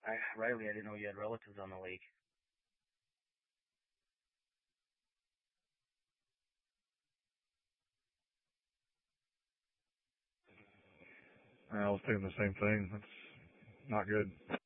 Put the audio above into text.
Riley, I didn't know you had relatives on the lake. I was thinking the same thing. That's not good.